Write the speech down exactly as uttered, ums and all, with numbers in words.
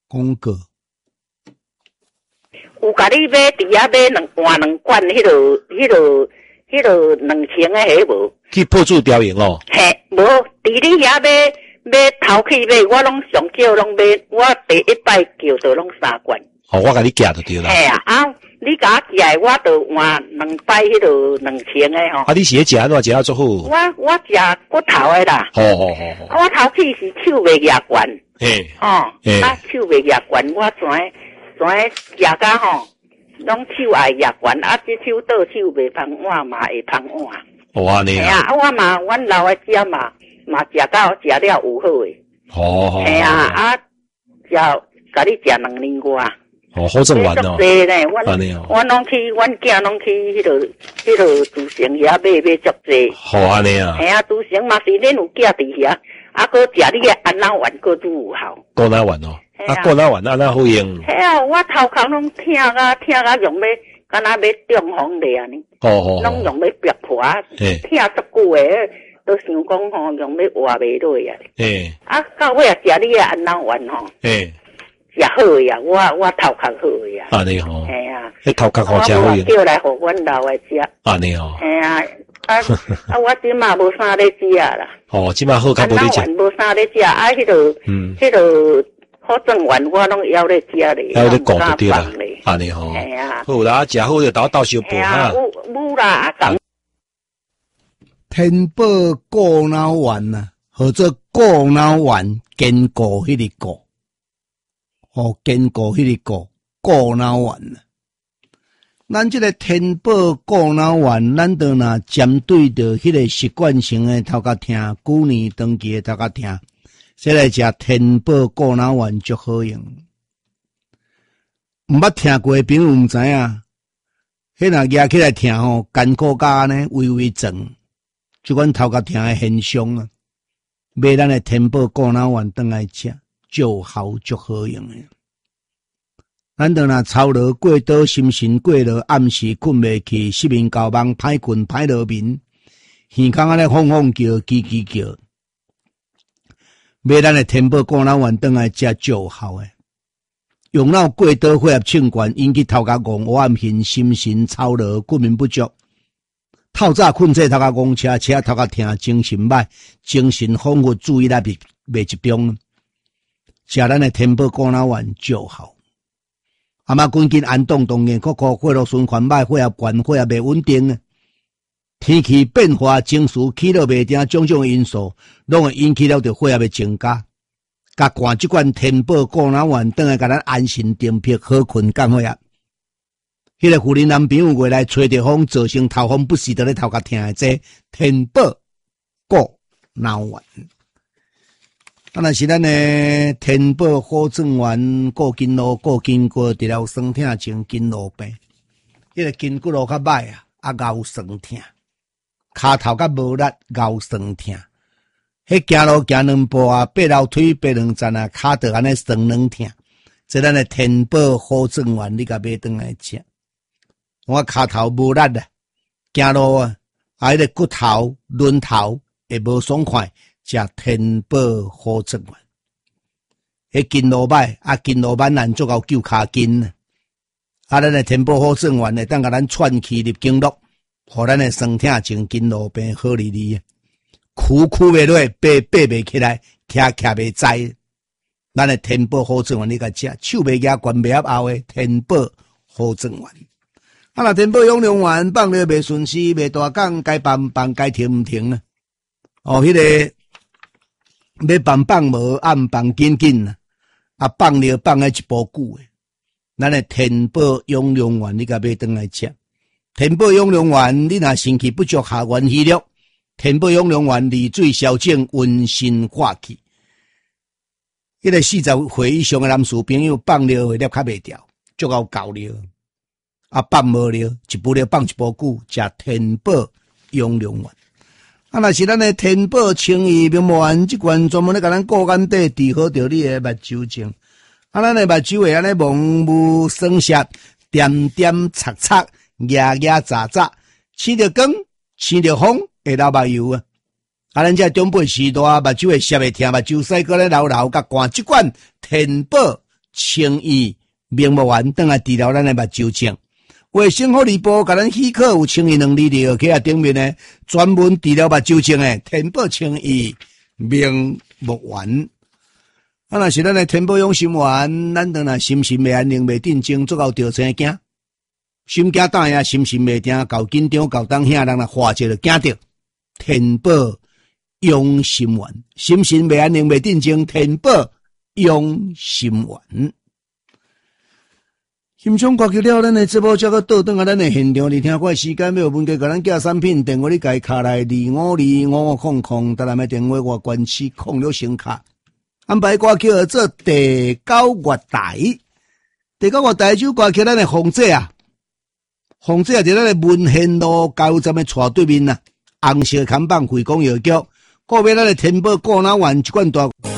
广告。 有甲你买伫遐买两换两罐迄个迄个迄个两千的迄无？ 去破处调研哦。 嘿，无伫你遐买买头去买，我拢上少拢买，我第一摆叫做拢三罐。 哦，我甲你寄就对啦。 嘿啊，啊，你甲我寄，我就换两摆迄个两千的吼。 啊，你是食安怎食啊？足好。 我我食骨头的啦。 好好好好。 我头去是手袂牙悬。 嘿。 哦。啊，手袂牙悬，我全全食甲吼，拢手爱牙悬，啊，这手倒手袂芳碗嘛会芳碗。 哦安尼啊。啊，我嘛，阮老的食嘛嘛食到食了有好诶。 好好。 嘿啊啊，食甲你食两年外。 哦，好正玩哦。 对呢，阮阮拢去，阮囝拢去迄个迄个竹城遐买买足济。 好安尼啊。 嘿啊，竹城嘛是恁有囝伫遐，啊，搁食你个安那丸搁愈有效。 过那丸哦。啊，过那丸安那好用。 嘿啊，我头壳拢疼啊疼啊，用要敢若要中风咧安尼。 好好。拢用要逼破，疼足久诶，都想讲吼，用要活袂落啊。 嘿。啊， 到尾啊，食你个安那丸吼。嘿。也好呀，我我头壳好呀。 安尼吼。 系啊。 迄头壳好食好用。 我叫来互阮老的食。 安尼吼。 系啊，啊啊，我即马无啥咧食啦。 哦，即马好较无咧食。 无啥咧食，啊，迄个，嗯，迄个好正丸我拢要咧食咧。 要咧顾就对啦。安尼吼。 系啊。 好啦，食好就斗斗小补哈。 有有啦，讲。 天宝过脑丸啊，或者过脑丸坚固迄个固。哦，坚固迄个固固脑丸啊，咱这个天宝固脑丸，咱都若针对着迄个习惯性的头壳疼、久年长期的头壳疼，再来食天宝固脑丸足好用。毋捌听过的朋友毋知影，迄若举起来疼吼，艰苦甲安尼微微胀，即款头壳疼的现象啊，买咱的天宝固脑丸转来食。就好足好用诶，咱着若操劳过倒，心神过劳，暗时困袂去，失眠交梦，歹困歹落眠，耳孔安尼晃晃叫，叽叽叫，买咱诶天宝固脑丸转来食就好诶。用脑过倒血压秤悬，引起头壳戆，黑暗眩，心神操劳，困眠不足。透早困这头壳戆，车车头壳疼，精神歹，精神恍惚，注意力袂袂集中。食咱的天宝固脑丸就好，阿妈赶紧安动动的，个个血液循环歹，血压悬，血压袂稳定啊。天气变化、情绪起落袂定，种种因素，拢会引起了着血压的增加。甲灌即罐天宝固脑丸，等下甲咱安神定魄，好困降血压。迄个妇人男朋友过来吹着风，造成头风不适，得咧头壳疼的这天宝固脑丸。啊，若是咱诶天宝好状元过筋络过筋骨，治疗酸痛症筋络病，迄个筋骨络较歹啊，啊腰酸痛，骹头较无力，腰酸痛，迄行路行两步啊，爬楼梯爬两站啊，骹着安尼酸软痛，即咱诶天宝好状元，你甲买转来食。我骹头无力啊，行路啊，啊迄个骨头轮头会无爽快。食天宝好状元，迄筋络歹啊，筋络慢难足够救骹筋啊！啊，咱诶天宝好状元诶，当甲咱串气入经络，互咱诶酸痛症、筋络病好哩哩啊！苦苦袂落，爬爬袂起来，徛徛袂在。咱诶天宝好状元，你甲食，手袂夹，关袂合后诶天宝好状元。啊，若天宝养良丸放了袂顺时，袂大讲，该放放，该停毋停啊！哦，迄、那个。要放放无，暗放紧紧啊！啊，放了放喺一步久诶。咱诶天宝养良丸，你甲买转来食。天宝养良丸，你若身体不足，下元气力，天宝养良丸利水消肿，温心化气。迄个四十岁以上诶男士朋友放了会粒较袂掉，足够够了。啊，放无了，一步了放一步久，食天宝养良丸。啊，若是咱诶天宝清益明目丸，即罐专门咧甲咱顾眼底治好着你诶目睭症。啊，咱诶目睭会安尼蒙雾酸涩，点点擦擦，牙牙杂杂，起着光，起着风，会流目油啊。啊，咱这中辈时代目睭会涩会疼，目睭屎个咧流流，甲灌即罐天宝清医明目丸，转来治疗咱的目睭症。卫生福利部甲咱许可有清医能力的去啊顶面呢，专门治疗目睭症的天宝清医明目丸。啊，若是咱的天宝养心丸，咱当然心神未安宁、未定静，做到着生惊，心惊胆呀，心神未定，搞紧张、搞当下，人来化解了惊着。天宝养心丸，心神未安宁、未定静，天宝养心丸。欣赏歌曲了，咱的节目才个倒转啊，咱的现场，你听过时间要有问题，甲咱寄产品，电话你家卡来二五二五五空空，台南的电话我关市空了声卡。安排歌曲做第九月台，第九月台首歌曲咱的红姐啊，红姐啊，伫咱的文贤路加油站的斜对面呐，红色看板会讲药局，个别咱的天宝果脑丸一罐大。